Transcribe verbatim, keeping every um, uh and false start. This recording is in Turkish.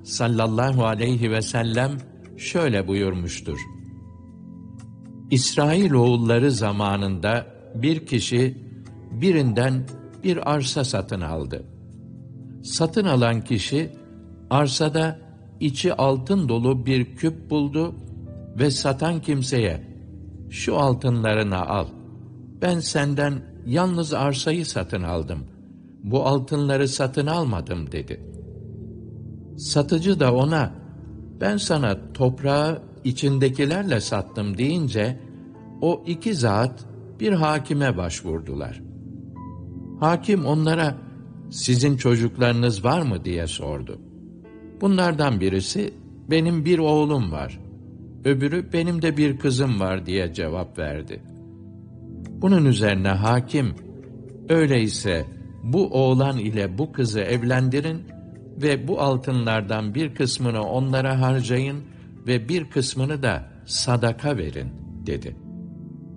sallallahu aleyhi ve sellem şöyle buyurmuştur: İsrailoğulları zamanında bir kişi birinden bir arsa satın aldı. Satın alan kişi arsada içi altın dolu bir küp buldu ve satan kimseye "Şu altınlarını al. Ben senden yalnız arsayı satın aldım. Bu altınları satın almadım" dedi. Satıcı da ona "Ben sana toprağı içindekilerle sattım" deyince o iki zat bir hakime başvurdular. Hakim onlara "Sizin çocuklarınız var mı?" diye sordu. Bunlardan birisi "Benim bir oğlum var." Öbürü "Benim de bir kızım var" diye cevap verdi. Bunun üzerine hakim "Öyleyse bu oğlan ile bu kızı evlendirin ve bu altınlardan bir kısmını onlara harcayın ve bir kısmını da sadaka verin" dedi.